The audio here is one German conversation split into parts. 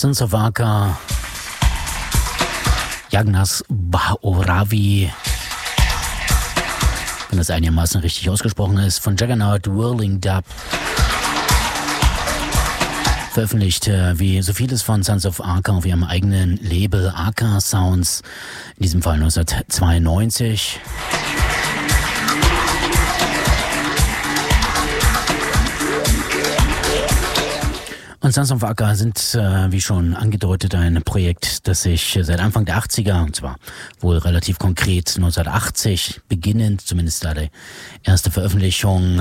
Sons of Arca, Jagnas Bhaoravi, wenn das einigermaßen richtig ausgesprochen ist, von Juggernaut Whirling Dub. Veröffentlicht wie so vieles von Sons of Arca auf ihrem eigenen Label Arca Sounds, in diesem Fall 1992. Und Sons of Arca sind, wie schon angedeutet, ein Projekt, das sich seit Anfang der 80er, und zwar wohl relativ konkret 1980 beginnend, zumindest da die erste Veröffentlichung,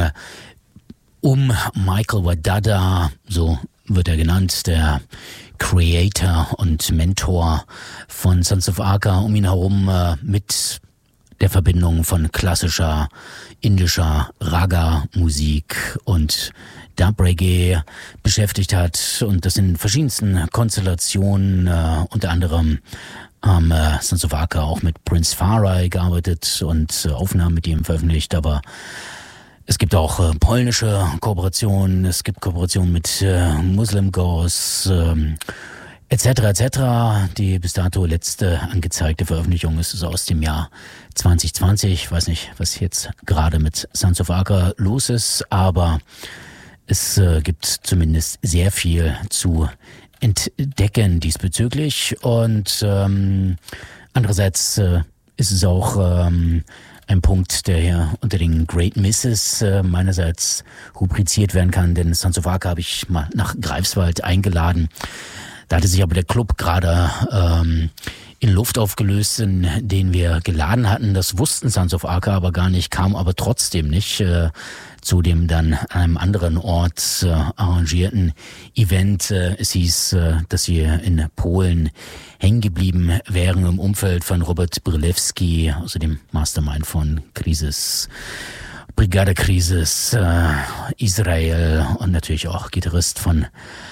um Michael Wadada, so wird er genannt, der Creator und Mentor von Sons of Arca, um ihn herum mit der Verbindung von klassischer indischer Raga-Musik und Dub-Reggae beschäftigt hat und das in verschiedensten Konstellationen, unter anderem haben Sons of Arca auch mit Prince Farai gearbeitet und Aufnahmen mit ihm veröffentlicht, aber es gibt auch polnische Kooperationen, es gibt Kooperationen mit Muslim Ghosts, etc. etc. Die bis dato letzte angezeigte Veröffentlichung ist aus dem Jahr 2020. Ich weiß nicht, was jetzt gerade mit Sons of Arca los ist, aber es gibt zumindest sehr viel zu entdecken diesbezüglich. Und andererseits ist es auch ein Punkt, der hier unter den Great Misses meinerseits rubriziert werden kann, denn Sons of Arca habe ich mal nach Greifswald eingeladen. Da hatte sich aber der Club gerade in Luft aufgelöst, in den wir geladen hatten. Das wussten Sons of Arca aber gar nicht, kam aber trotzdem nicht zu dem dann an einem anderen Ort arrangierten Event. Es hieß, dass wir in Polen hängen geblieben wären im Umfeld von Robert Brylewski, also dem Mastermind von Crisis, Brigada Crisis, Israel und natürlich auch Gitarrist von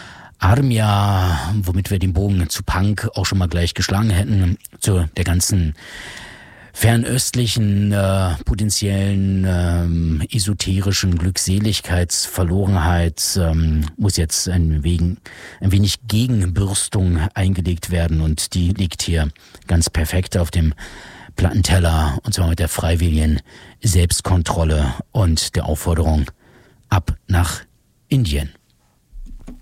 Armia, womit wir den Bogen zu Punk auch schon mal gleich geschlagen hätten, zu der ganzen fernöstlichen, potenziellen, esoterischen Glückseligkeitsverlorenheit muss jetzt ein wenig Gegenbürstung eingelegt werden und die liegt hier ganz perfekt auf dem Plattenteller und zwar mit der freiwilligen Selbstkontrolle und der Aufforderung ab nach Indien.